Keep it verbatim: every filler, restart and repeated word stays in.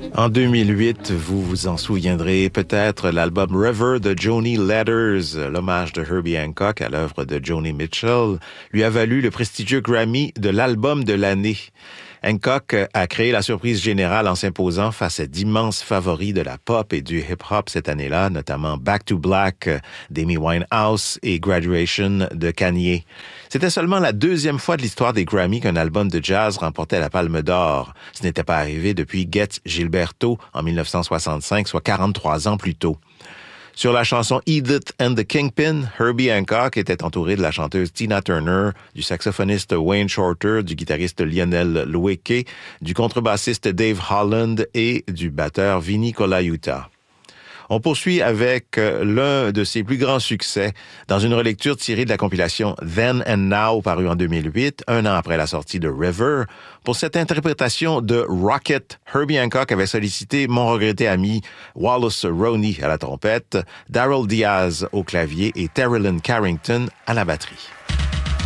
En deux mille huit, vous vous en souviendrez peut-être, l'album River de Joni Letters, l'hommage de Herbie Hancock à l'œuvre de Joni Mitchell, lui a valu le prestigieux Grammy de l'album de l'année. Hancock a créé la surprise générale en s'imposant face à d'immenses favoris de la pop et du hip-hop cette année-là, notamment Back to Black d'Amy Winehouse et Graduation de Kanye. C'était seulement la deuxième fois de l'histoire des Grammy qu'un album de jazz remportait la Palme d'Or. Ce n'était pas arrivé depuis Getz Gilberto en dix-neuf cent soixante-cinq, soit quarante-trois ans plus tôt. Sur la chanson Edith and the Kingpin, Herbie Hancock était entouré de la chanteuse Tina Turner, du saxophoniste Wayne Shorter, du guitariste Lionel Loueke, du contrebassiste Dave Holland et du batteur Vinny Colaiuta. On poursuit avec l'un de ses plus grands succès dans une relecture tirée de la compilation Then and Now parue en deux mille huit, un an après la sortie de River. Pour cette interprétation de Rocket, Herbie Hancock avait sollicité mon regretté ami Wallace Roney à la trompette, Daryl Diaz au clavier et Terrilyn Carrington à la batterie.